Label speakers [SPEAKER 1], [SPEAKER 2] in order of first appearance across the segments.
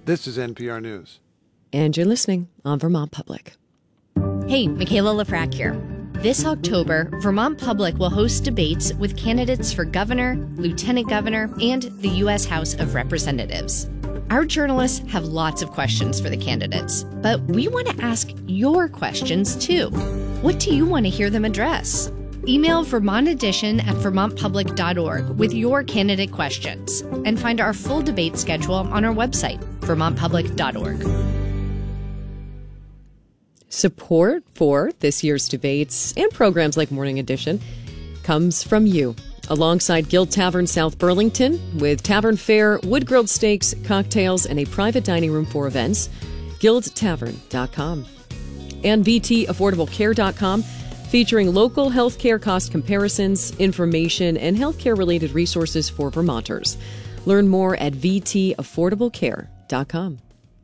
[SPEAKER 1] This is NPR News.
[SPEAKER 2] And you're listening on Vermont Public.
[SPEAKER 3] Hey, Michaela Lafrac here. This October, Vermont Public will host debates with candidates for governor, lieutenant governor, and the U.S. House of Representatives. Our journalists have lots of questions for the candidates, but we want to ask your questions too. What do you want to hear them address? Email Vermont Edition at vermontpublic.org with your candidate questions, and find our full debate schedule on our website, vermontpublic.org.
[SPEAKER 2] Support for this year's debates and programs like Morning Edition comes from you, alongside Guild Tavern South Burlington, with tavern fare, wood-grilled steaks, cocktails, and a private dining room for events. GuildTavern.com. And VTAffordableCare.com, featuring local healthcare cost comparisons, information, and healthcare-related resources for Vermonters. Learn more at VTAffordablecare.com.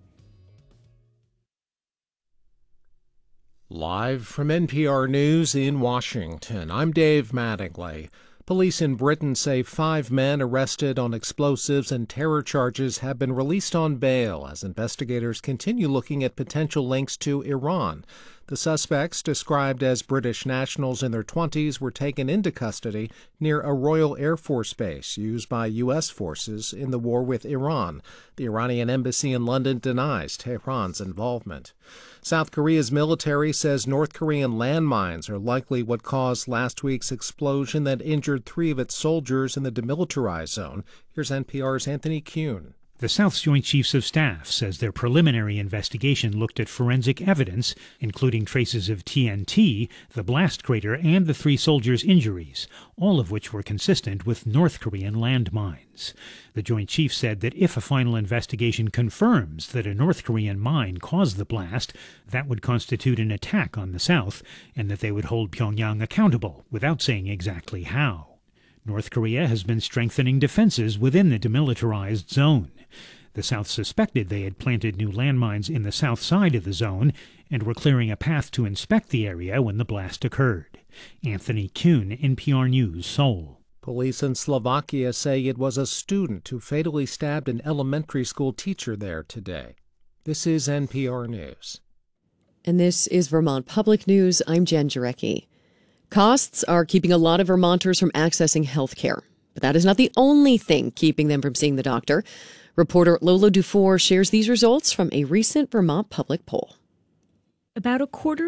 [SPEAKER 4] Live from NPR News in Washington, I'm Dave Mattingly. Police in Britain say 5 men arrested on explosives and terror charges have been released on bail as investigators continue looking at potential links to Iran. The suspects, described as British nationals in their 20s, were taken into custody near a Royal Air Force base used by U.S. forces in the war with Iran. The Iranian embassy in London denies Tehran's involvement. South Korea's military says North Korean landmines are likely what caused last week's explosion that injured 3 of its soldiers in the demilitarized zone. Here's NPR's Anthony Kuhn.
[SPEAKER 5] The South's Joint Chiefs of Staff says their preliminary investigation looked at forensic evidence, including traces of TNT, the blast crater, and the 3 soldiers' injuries, all of which were consistent with North Korean landmines. The Joint Chiefs said that if a final investigation confirms that a North Korean mine caused the blast, that would constitute an attack on the South, and that they would hold Pyongyang accountable, without saying exactly how. North Korea has been strengthening defenses within the demilitarized zone. The South suspected they had planted new landmines in the south side of the zone and were clearing a path to inspect the area when the blast occurred. Anthony Kuhn, NPR News, Seoul.
[SPEAKER 4] Police in Slovakia say it was a student who fatally stabbed an elementary school teacher there today. This is NPR News.
[SPEAKER 2] And this is Vermont Public News. I'm Jen Jarecki. Costs are keeping a lot of Vermonters from accessing health care, but that is not the only thing keeping them from seeing the doctor. Reporter Lola Dufour shares these results from a recent Vermont Public poll.
[SPEAKER 6] About a quarter